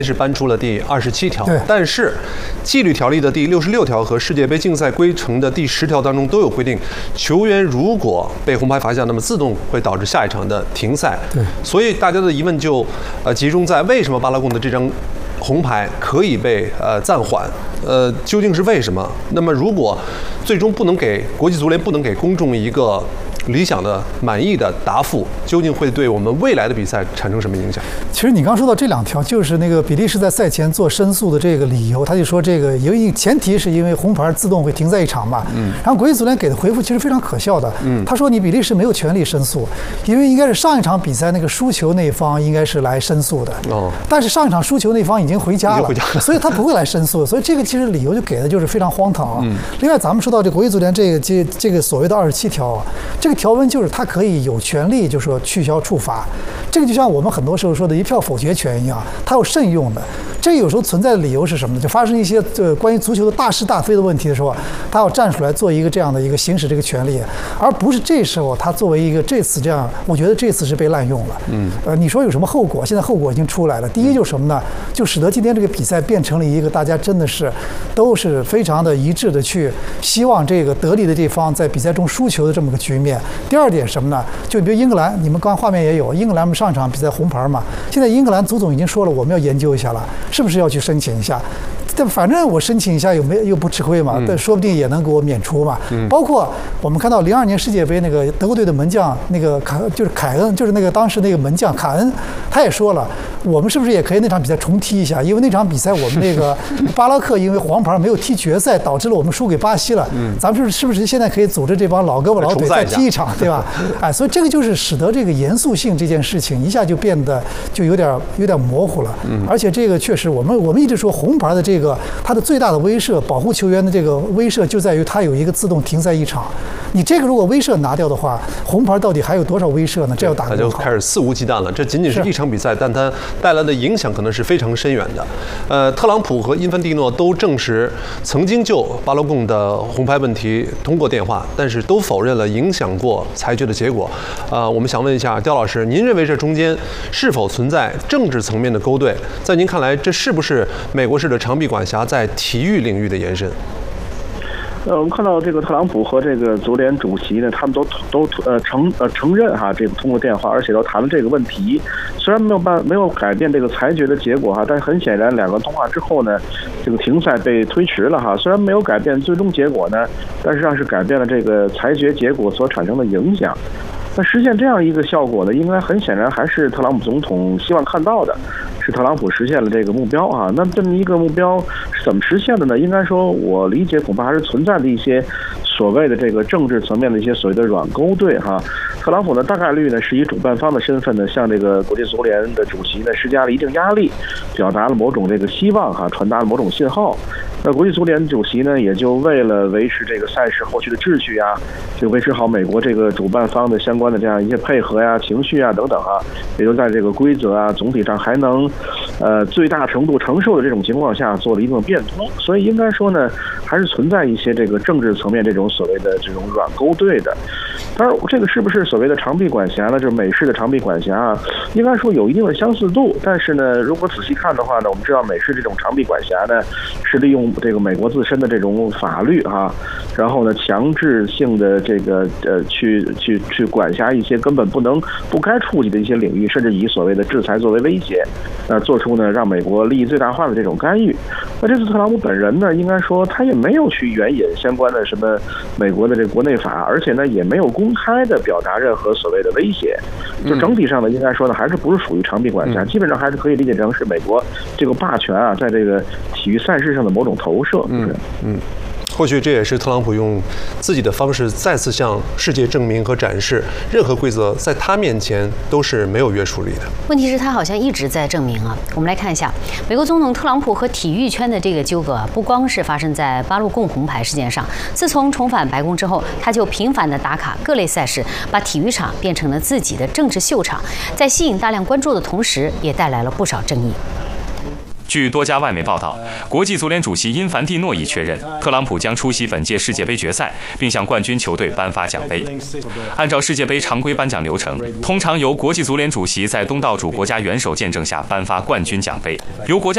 是搬出了第27条， 对， 但是纪律条例的第66条和世界杯竞赛规程的第10条当中都有规定，球员如果被红牌罚下，那么自动会导致下一场的停赛。 对， 所以大家的疑问就集中在为什么巴拉贡的这张红牌可以被暂缓？究竟是为什么？那么如果最终不能给国际足联不能给公众一个理想的、满意的答复，究竟会对我们未来的比赛产生什么影响？ 其实你刚说到这2条，就是那个比利时在赛前做申诉的这个理由，他就说这个由于前提是因为红牌自动会停赛一场嘛。然后国际足联给的回复其实非常可笑的。他说你比利时没有权利申诉，因为应该是上一场比赛那个输球那一方应该是来申诉的。但是上一场输球那方已经回家了，所以他不会来申诉。所以这个其实理由就给的就是非常荒唐啊。另外咱们说到这国际足联这个所谓的27条啊，这个条文就是他可以有权利就说取消处罚，这个就像我们很多时候说的一票否决权一样，他有慎用的。这有时候存在的理由是什么呢？就发生一些关于足球的大是大非的问题的时候，他要站出来做一个这样的一个行使这个权利，而不是这时候他作为一个这次这样，我觉得这次是被滥用了。你说有什么后果？现在后果已经出来了。第一就是什么呢？就使得今天这个比赛变成了一个大家真的是都是非常的一致的去希望这个得利的这方在比赛中输球的这么个局面。第二点什么呢？就比如英格兰，你们刚画面也有，英格兰上场比赛红牌嘛，现在英格兰足总已经说了，我们要研究一下了，是不是要去申请一下？但反正我申请一下又不吃亏嘛，但说不定也能给我免除嘛。包括我们看到02年世界杯那个德国队的门将那个凯恩，就是那个当时那个门将卡恩，他也说了，我们是不是也可以那场比赛重踢一下？因为那场比赛我们那个巴拉克因为黄牌没有踢决赛，导致了我们输给巴西了。咱们是不是现在可以组织这帮老胳膊老腿再踢一场，对吧？所以这个就是使得这个严肃性这件事情一下就变得就有点模糊了。而且这个确实我们一直说红牌的这个它的最大的威慑，保护球员的这个威慑就在于它有一个自动停赛一场。你这个如果威慑拿掉的话，红牌到底还有多少威慑呢？这要打个问号。 它就开始肆无忌惮了。这仅仅是一场比赛，但它带来的影响可能是非常深远的。特朗普和因凡蒂诺都证实曾经就巴拉贡的红牌问题通过电话，但是都否认了影响过裁决的结果。我们想问一下刁老师，您认为这中间是否存在政治层面的勾兑？在您看来，这是不是美国式的长臂管辖在体育领域的延伸？ 我们看到这个特朗普和这个足联主席呢，他们都承认哈，这个通过电话，而且都谈了这个问题。虽然没有改变这个裁决的结果哈，但是很显然两个通话之后呢，这个停赛被推迟了哈。虽然没有改变最终结果呢，但是是改变了这个裁决结果所产生的影响。那实现这样一个效果呢，应该很显然还是特朗普总统希望看到的，是特朗普实现了这个目标啊。那这么一个目标是怎么实现的呢？应该说，我理解恐怕还是存在的一些所谓的这个政治层面的一些所谓的软勾兑哈。特朗普呢，大概率呢是以主办方的身份呢，向这个国际足联的主席呢施加了一定压力，表达了某种这个希望哈，传达了某种信号。那国际足联主席呢，也就为了维持这个赛事后续的秩序啊，就维持好美国这个主办方的相关的这样一些配合呀、情绪啊等等啊，也就在这个规则啊总体上还能最大程度承受的这种情况下做了一定的变通。所以应该说呢，还是存在一些这个政治层面这种所谓的这种软勾兑的。当然，这个是不是所谓的长臂管辖呢？就是美式的长臂管辖啊，应该说有一定的相似度。但是呢，如果仔细看的话呢，我们知道美式这种长臂管辖呢，是利用这个美国自身的这种法律啊，然后呢强制性的这个去管辖一些根本不该触及的一些领域，甚至以所谓的制裁作为威胁，做出呢让美国利益最大化的这种干预。那这次特朗普本人呢，应该说他也没有去援引相关的什么美国的这个国内法，而且呢也没有公开的表达任何所谓的威胁。就整体上呢，应该说呢还是不是属于长臂管辖，基本上还是可以理解成是美国这个霸权啊在这个体育赛事上的某种投射。 或许这也是特朗普用自己的方式再次向世界证明和展示，任何规则在他面前都是没有约束力的。 问题是，他好像一直在证明啊。我们来看一下，美国总统特朗普和体育圈的这个纠葛啊，不光是发生在巴路共红牌事件上。自从重返白宫之后，他就频繁地打卡各类赛事，把体育场变成了自己的政治秀场，在吸引大量关注的同时，也带来了不少争议。 据多家外媒报道，国际足联主席因凡蒂诺已确认，特朗普将出席本届世界杯决赛，并向冠军球队颁发奖杯。按照世界杯常规颁奖流程，通常由国际足联主席在东道主国家元首见证下颁发冠军奖杯，由国家